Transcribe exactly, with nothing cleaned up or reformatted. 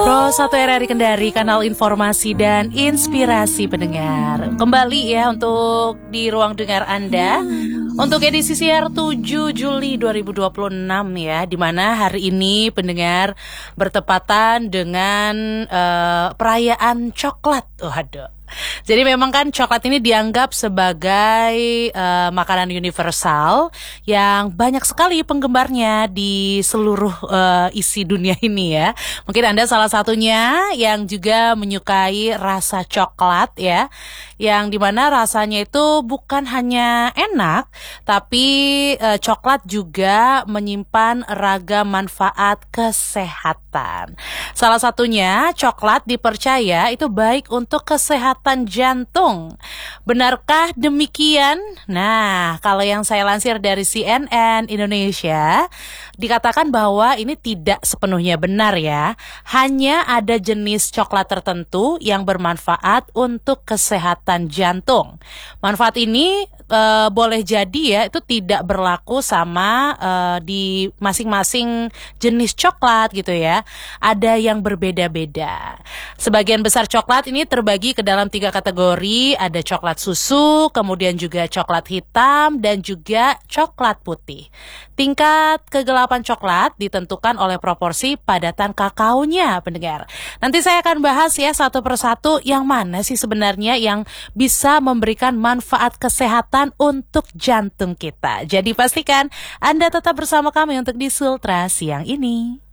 Pro satu R R I Kendari, kanal informasi dan inspirasi pendengar. Kembali ya untuk di ruang dengar Anda untuk edisi siar tujuh Juli dua ribu dua puluh enam ya, di mana hari ini pendengar bertepatan dengan uh, perayaan coklat. Waduh. Jadi memang kan coklat ini dianggap sebagai uh, makanan universal yang banyak sekali penggemarnya di seluruh uh, isi dunia ini ya. Mungkin Anda salah satunya yang juga menyukai rasa coklat ya, yang dimana rasanya itu bukan hanya enak, tapi uh, coklat juga menyimpan ragam manfaat kesehatan. Salah satunya coklat dipercaya itu baik untuk kesehatan jantung. Benarkah demikian? Nah, kalau yang saya lansir dari C N N Indonesia, dikatakan bahwa ini tidak sepenuhnya benar ya. Hanya ada jenis coklat tertentu yang bermanfaat untuk kesehatan jantung. Manfaat ini e, boleh jadi ya itu tidak berlaku sama e, di masing-masing jenis coklat gitu ya. Ada yang berbeda-beda. Sebagian besar coklat ini terbagi ke dalam tiga kategori, ada coklat susu, kemudian juga coklat hitam, dan juga coklat putih. Tingkat kegelapan coklat ditentukan oleh proporsi padatan kakaonya, pendengar. Nanti saya akan bahas ya satu persatu yang mana sih sebenarnya yang bisa memberikan manfaat kesehatan untuk jantung kita. Jadi pastikan Anda tetap bersama kami untuk di Sultra siang ini.